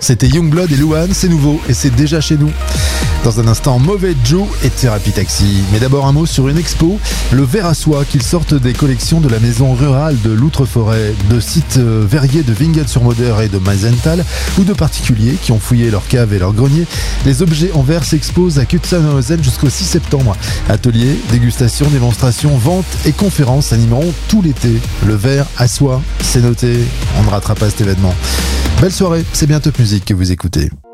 C'était Youngblood et Louane, c'est nouveau et c'est déjà chez nous. Dans un instant, Mauvais Joe et Thérapie Taxi. Mais d'abord un mot sur une expo, le verre à soie, qu'ils sortent des collections de la maison rurale de l'Outre-Forêt, de sites verriers de Wingel-sur-Moder et de Meisenthal, ou de particuliers qui ont fouillé leurs caves et leurs greniers. Les objets en verre s'exposent à Kutsenhausen jusqu'au 6 septembre. Ateliers, dégustations, démonstrations, ventes et conférences animeront tout l'été. Le verre à soie, c'est noté, on ne ratera pas cet événement. Belle soirée, c'est bien Top Music que vous écoutez.